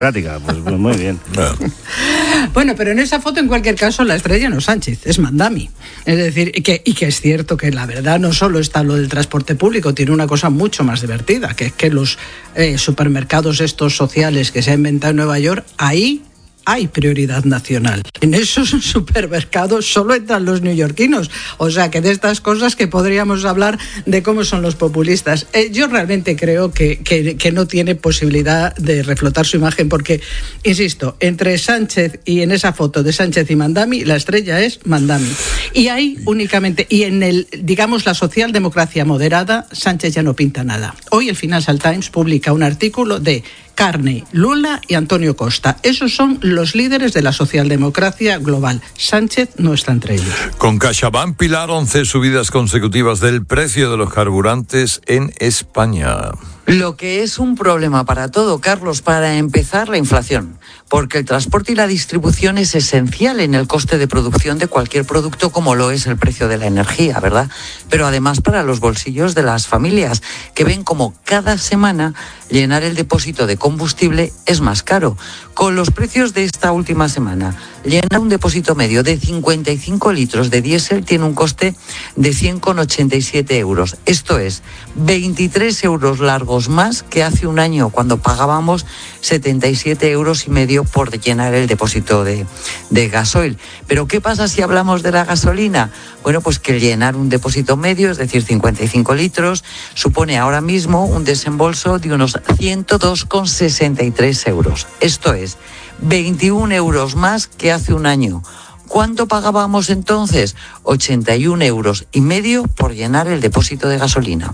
Pues muy bien. Bueno, pero en esa foto, en cualquier caso, la estrella no es Sánchez, es Mandami. Es decir, que es cierto que la verdad no solo está lo del transporte público, tiene una cosa mucho más divertida, que es que los supermercados estos sociales que se ha inventado en Nueva York, ahí hay prioridad nacional. En esos supermercados solo entran los neoyorquinos. O sea, que de estas cosas que podríamos hablar de cómo son los populistas. Yo realmente creo que no tiene posibilidad de reflotar su imagen porque, insisto, entre Sánchez y en esa foto de Sánchez y Mandami, la estrella es Mandami. Y ahí únicamente, y en la socialdemocracia moderada, Sánchez ya no pinta nada. Hoy el Financial Times publica un artículo de Carney, Lula y Antonio Costa. Esos son los líderes de la socialdemocracia global. Sánchez no está entre ellos. Con CaixaBank, Pilar, 11 subidas consecutivas del precio de los carburantes en España. Lo que es un problema para todo, Carlos, para empezar, la inflación. Porque el transporte y la distribución es esencial en el coste de producción de cualquier producto, como lo es el precio de la energía, ¿verdad? Pero además para los bolsillos de las familias, que ven como cada semana llenar el depósito de combustible es más caro. Con los precios de esta última semana, llenar un depósito medio de 55 litros de diésel tiene un coste de 100,87 euros. Esto es 23 euros largos más que hace un año, cuando pagábamos 77,5 euros por llenar el depósito de gasoil. Pero ¿qué pasa si hablamos de la gasolina? Bueno, pues que llenar un depósito medio, es decir, 55 litros, supone ahora mismo un desembolso de unos 102,63 euros. Esto es 21 euros más que hace un año. ¿Cuánto pagábamos entonces? 81,5 euros por llenar el depósito de gasolina.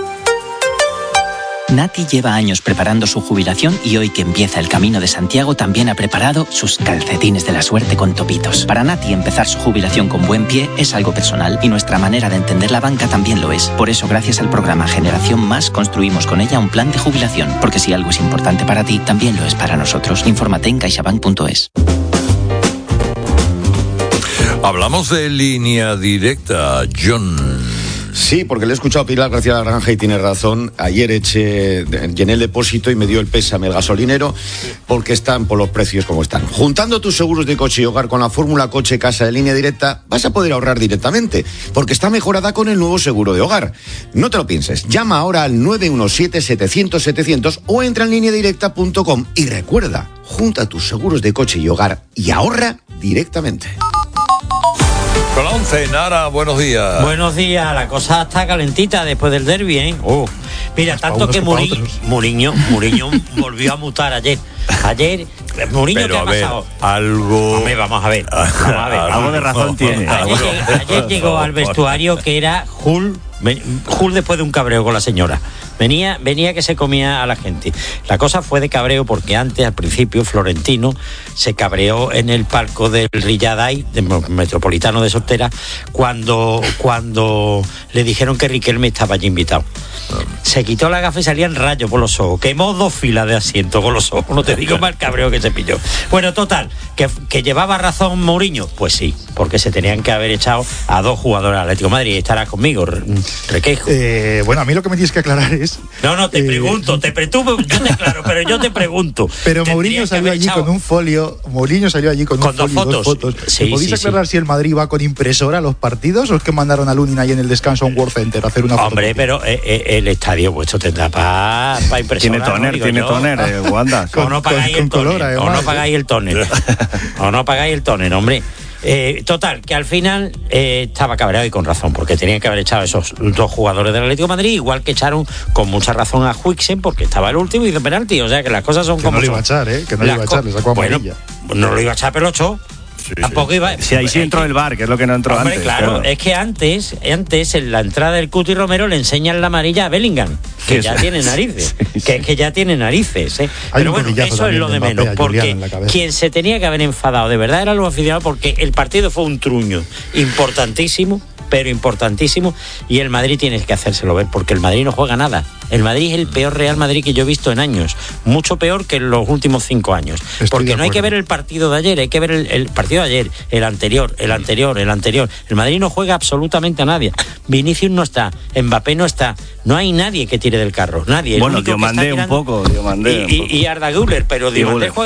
Nati lleva años preparando su jubilación y hoy que empieza el Camino de Santiago también ha preparado sus calcetines de la suerte con topitos. Para Nati, empezar su jubilación con buen pie es algo personal y nuestra manera de entender la banca también lo es. Por eso, gracias al programa Generación Más, construimos con ella un plan de jubilación. Porque si algo es importante para ti, también lo es para nosotros. Infórmate en caixabank.es. Hablamos de línea directa, John. Sí, porque le he escuchado a Pilar García Laranja y tiene razón. Ayer llené el depósito y me dio el pésame el gasolinero porque están por los precios como están. Juntando tus seguros de coche y hogar con la fórmula coche casa de línea directa, vas a poder ahorrar directamente porque está mejorada con el nuevo seguro de hogar. No te lo pienses. Llama ahora al 917-700-700 o entra en lineadirecta.com y recuerda, junta tus seguros de coche y hogar y ahorra directamente. Con la 11, Nara, buenos días. Buenos días, la cosa está calentita después del derbi, ¿eh? Mira, tanto que Mourinho volvió a mutar ayer. Mourinho, ¿qué ha pasado? Algo... Hombre, vamos a ver. Algo de razón tiene. Ayer llegó al vestuario que era Hull después de un cabreo con la señora. Venía que se comía a la gente. La cosa fue de cabreo porque antes, al principio, Florentino se cabreó en el palco del Rilladay, del Metropolitano de Soltera, cuando le dijeron que Riquelme estaba allí invitado. Se quitó la gafa y salían rayos por los ojos. Quemó 2 filas de asiento con los ojos. No te digo más cabreo que se pilló. Bueno, total, que llevaba razón Mourinho. Pues sí, porque se tenían que haber echado a 2 jugadores del Atlético de Madrid. Estarás conmigo, Requejo. Bueno, a mí lo que me tienes que aclarar es... No, te pregunto, yo te aclaro, pero yo te pregunto. Pero Mourinho salió allí con un folio. Mourinho salió allí con un folio, 2 fotos. Sí, ¿Podéis aclarar si el Madrid va con impresora a los partidos o es que mandaron a Lunin ahí en el descanso a un World Center a hacer una foto? Hombre, pero el estadio vuestro tendrá para impresorar. Tiene toner, Wanda. O no pagáis el toner. O no pagáis el toner, hombre. Total, que al final estaba cabreado y con razón, porque tenían que haber echado esos 2 jugadores del Atlético de Madrid, igual que echaron con mucha razón a Huijsen, porque estaba el último y hizo penalti. O sea que las cosas son como no son. Que no le iba a echar, le sacó amarilla. No lo iba a echar, pero lo echó. Tampoco iba. Sí, ahí sí entró el VAR, que es lo que no entró antes. Claro, es que antes en la entrada del Cuti Romero le enseñan la amarilla a Bellingham, que ya tiene narices, que ya tiene narices, ¿eh? Pero bueno, eso es lo de menos, porque quien se tenía que haber enfadado de verdad eran los aficionados, porque el partido fue un truño importantísimo pero importantísimo, y el Madrid tiene que hacérselo ver, porque el Madrid no juega nada. El Madrid es el peor Real Madrid que yo he visto en años, mucho peor que en los últimos 5 años. Porque no hay que ver el partido de ayer, hay que ver el partido de ayer, el anterior. El Madrid no juega absolutamente a nadie. Vinicius no está, Mbappé no está, no hay nadie que tire del carro, nadie. Bueno, Diomandé un poco, Diomandé. Y Arda Güler, pero Diomandé juega